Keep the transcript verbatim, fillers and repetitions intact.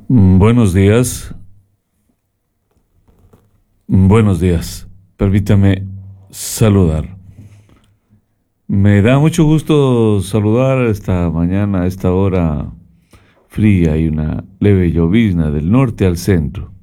Mm, Buenos días, mm, buenos días. Permítame saludar. Me da mucho gusto saludar esta mañana, a esta hora fría y una leve llovizna del norte al centro.